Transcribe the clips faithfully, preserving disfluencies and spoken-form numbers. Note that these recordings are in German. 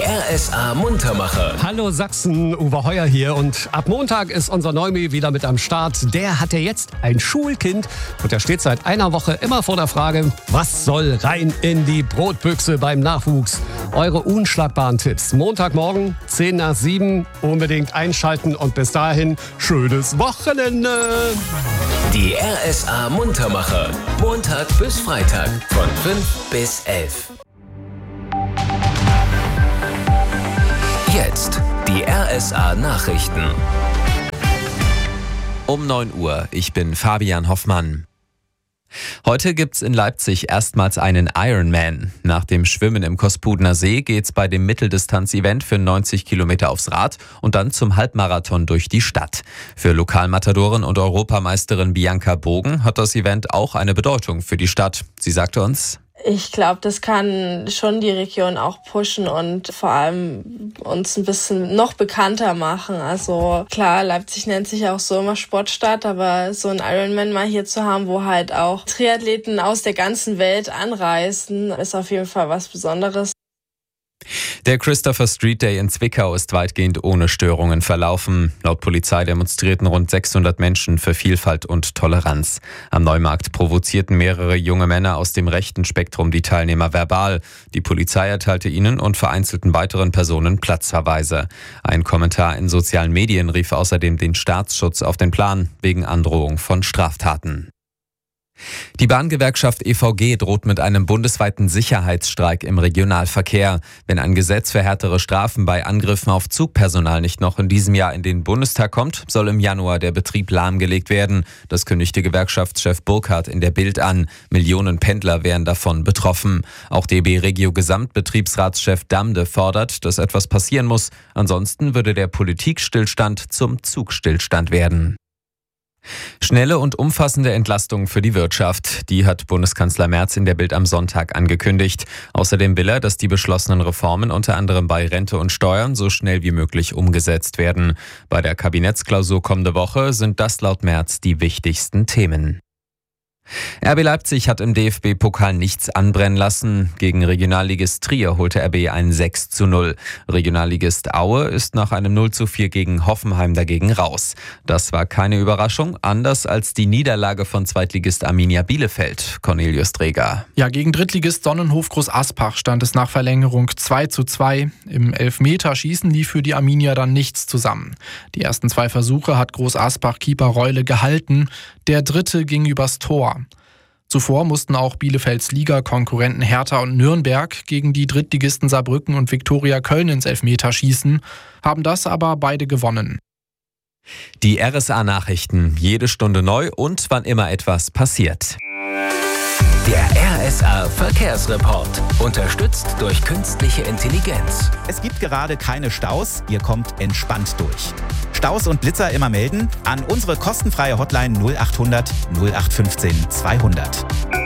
R S A Muntermacher. Hallo Sachsen, Uwe Heuer hier und ab Montag ist unser Neumi wieder mit am Start. Der hat ja jetzt ein Schulkind und der steht seit einer Woche immer vor der Frage, was soll rein in die Brotbüchse beim Nachwuchs? Eure unschlagbaren Tipps. Montagmorgen, zehn nach sieben, unbedingt einschalten und bis dahin schönes Wochenende. Die R S A Muntermacher. Montag bis Freitag von fünf bis elf. Jetzt die R S A Nachrichten. Um neun Uhr, ich bin Fabian Hoffmann. Heute gibt's in Leipzig erstmals einen Ironman. Nach dem Schwimmen im Kospudener See geht's bei dem Mitteldistanz-Event für neunzig Kilometer aufs Rad und dann zum Halbmarathon durch die Stadt. Für Lokalmatadorin und Europameisterin Bianca Bogen hat das Event auch eine Bedeutung für die Stadt. Sie sagte uns: Ich glaube, das kann schon die Region auch pushen und vor allem uns ein bisschen noch bekannter machen. Also klar, Leipzig nennt sich auch so immer Sportstadt, aber so ein Ironman mal hier zu haben, wo halt auch Triathleten aus der ganzen Welt anreisen, ist auf jeden Fall was Besonderes. Der Christopher Street Day in Zwickau ist weitgehend ohne Störungen verlaufen. Laut Polizei demonstrierten rund sechshundert Menschen für Vielfalt und Toleranz. Am Neumarkt provozierten mehrere junge Männer aus dem rechten Spektrum die Teilnehmer verbal. Die Polizei erteilte ihnen und vereinzelten weiteren Personen Platzverweise. Ein Kommentar in sozialen Medien rief außerdem den Staatsschutz auf den Plan wegen Androhung von Straftaten. Die Bahngewerkschaft E V G droht mit einem bundesweiten Sicherheitsstreik im Regionalverkehr. Wenn ein Gesetz für härtere Strafen bei Angriffen auf Zugpersonal nicht noch in diesem Jahr in den Bundestag kommt, soll im Januar der Betrieb lahmgelegt werden. Das kündigte Gewerkschaftschef Burkhardt in der Bild an. Millionen Pendler wären davon betroffen. Auch D B Regio Gesamtbetriebsratschef Damde fordert, dass etwas passieren muss. Ansonsten würde der Politikstillstand zum Zugstillstand werden. Schnelle und umfassende Entlastung für die Wirtschaft. Die hat Bundeskanzler Merz in der Bild am Sonntag angekündigt. Außerdem will er, dass die beschlossenen Reformen unter anderem bei Rente und Steuern so schnell wie möglich umgesetzt werden. Bei der Kabinettsklausur kommende Woche sind das laut Merz die wichtigsten Themen. R B Leipzig hat im D F B-Pokal nichts anbrennen lassen. Gegen Regionalligist Trier holte R B ein sechs zu null. Regionalligist Aue ist nach einem null zu vier gegen Hoffenheim dagegen raus. Das war keine Überraschung, anders als die Niederlage von Zweitligist Arminia Bielefeld. Cornelius Träger. Ja, gegen Drittligist Sonnenhof Groß Aspach stand es nach Verlängerung zwei zu zwei. Im Elfmeterschießen lief für die Arminia dann nichts zusammen. Die ersten zwei Versuche hat Groß Aspach-Keeper Reule gehalten. Der dritte ging übers Tor. Zuvor mussten auch Bielefelds Liga-Konkurrenten Hertha und Nürnberg gegen die Drittligisten Saarbrücken und Viktoria Köln ins Elfmeterschießen, haben das aber beide gewonnen. Die R S A-Nachrichten, jede Stunde neu und wann immer etwas passiert. Der R S A Verkehrsreport. Unterstützt durch künstliche Intelligenz. Es gibt gerade keine Staus, ihr kommt entspannt durch. Staus und Blitzer immer melden an unsere kostenfreie Hotline null achthundert null acht fünfzehn zweihundert.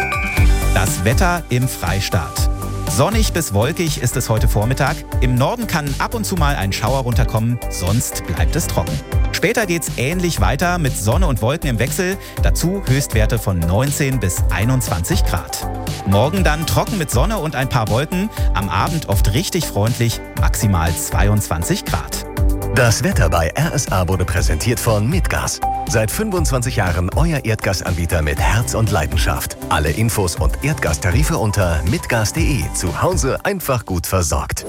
Das Wetter im Freistaat. Sonnig bis wolkig ist es heute Vormittag. Im Norden kann ab und zu mal ein Schauer runterkommen, sonst bleibt es trocken. Später geht's ähnlich weiter mit Sonne und Wolken im Wechsel. Dazu Höchstwerte von neunzehn bis einundzwanzig Grad. Morgen dann trocken mit Sonne und ein paar Wolken. Am Abend oft richtig freundlich, maximal zweiundzwanzig Grad. Das Wetter bei R S A wurde präsentiert von Mitgas. Seit fünfundzwanzig Jahren euer Erdgasanbieter mit Herz und Leidenschaft. Alle Infos und Erdgastarife unter mitgas punkt de. Zu Hause einfach gut versorgt.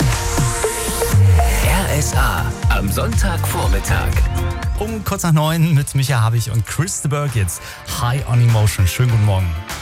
R S A am Sonntagvormittag. Um kurz nach neun mit Micha Habich und Chris de Burgh jetzt. High on Emotion. Schönen guten Morgen.